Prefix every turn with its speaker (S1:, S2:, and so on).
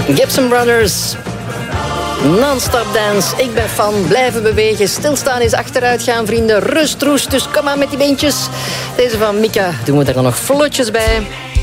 S1: Gibson Brothers. Non-stop dance. Ik ben fan. Blijven bewegen. Stilstaan is achteruit gaan, vrienden. Rust, roest. Dus kom aan met die beentjes. Deze van Mika doen we er dan nog vlotjes bij.